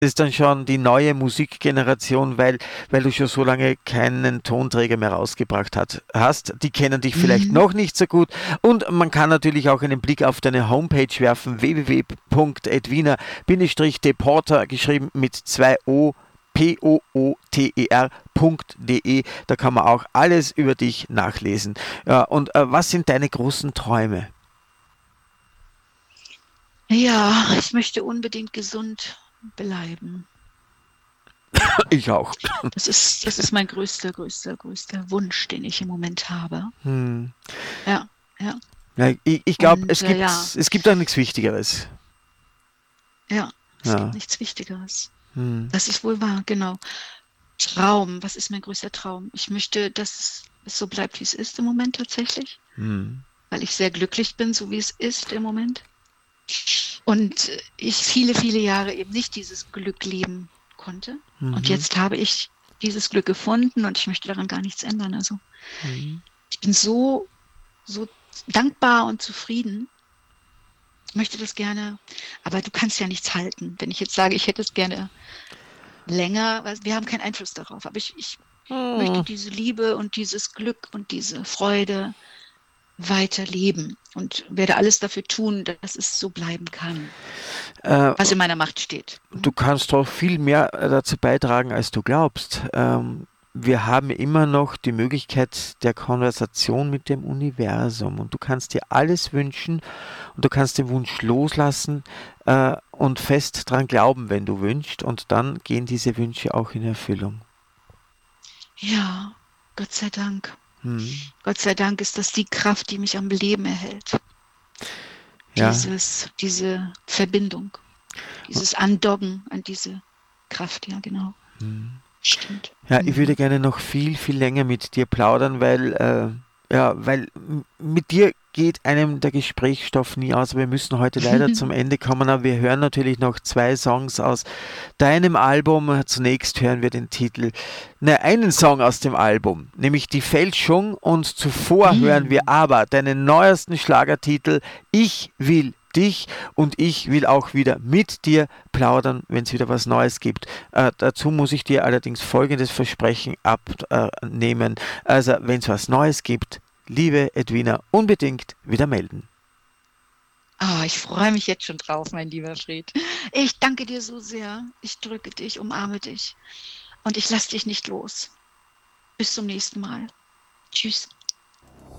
ist dann schon die neue Musikgeneration, weil du schon so lange keinen Tonträger mehr rausgebracht hast. Die kennen dich vielleicht Mhm. noch nicht so gut. Und man kann natürlich auch einen Blick auf deine Homepage werfen, www.edwina-deporter, geschrieben mit 2 O, pooter.de. Da kann man auch alles über dich nachlesen. Ja, und was sind deine großen Träume? Ja, ich möchte unbedingt gesund bleiben. Ich auch. Das ist mein größter Wunsch, den ich im Moment habe. Hm. Ja, ja. Ja, ich glaube, Und ja, es gibt da nichts Wichtigeres. ja, es gibt Ja. nichts Wichtigeres. Hm. Das ist wohl wahr, genau. Traum, was ist mein größter Traum? Ich möchte, dass es so bleibt, wie es ist im Moment tatsächlich, Hm. weil ich sehr glücklich bin, so wie es ist im Moment. Und ich viele Jahre eben nicht dieses Glück leben konnte. Und Mhm. jetzt habe ich dieses Glück gefunden und ich möchte daran gar nichts ändern. Also Mhm. ich bin so dankbar und zufrieden. Ich möchte das gerne, aber du kannst ja nichts halten. Wenn ich jetzt sage, ich hätte es gerne länger, wir haben keinen Einfluss darauf, aber ich möchte Hm. diese Liebe und dieses Glück und diese Freude weiterleben und werde alles dafür tun, dass es so bleiben kann, Äh, was in meiner Macht steht. Du Mhm. kannst doch viel mehr dazu beitragen, als du glaubst. Wir haben immer noch die Möglichkeit der Konversation mit dem Universum und du kannst dir alles wünschen und du kannst den Wunsch loslassen und fest dran glauben, wenn du wünschst, und dann gehen diese Wünsche auch in Erfüllung. Ja, Gott sei Dank. Hm. Gott sei Dank ist das die Kraft, die mich am Leben erhält. Ja. Diese Verbindung, dieses Andocken an diese Kraft, ja, genau. Hm. Stimmt. Ja, ich würde Mhm. gerne noch viel länger mit dir plaudern, weil mit dir geht einem der Gesprächsstoff nie aus. Wir müssen heute leider zum Ende kommen, aber wir hören natürlich noch 2 Songs aus deinem Album. Zunächst hören wir den Titel, ne, einen Song aus dem Album, nämlich Die Fälschung, und zuvor hören wir Mm. aber deinen neuesten Schlagertitel Ich will dich, und ich will auch wieder mit dir plaudern, wenn es wieder was Neues gibt. Dazu muss ich dir allerdings folgendes Versprechen abnehmen. Also, wenn es was Neues gibt, liebe Edwina, unbedingt wieder melden. Ah, ich freue mich jetzt schon drauf, mein lieber Fred. Ich danke dir so sehr. Ich drücke dich, umarme dich und ich lasse dich nicht los. Bis zum nächsten Mal. Tschüss.